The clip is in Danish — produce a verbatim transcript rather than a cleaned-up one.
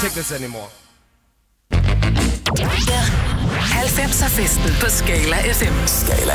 take this anymore. halvfemser festen på Skala F M. Skala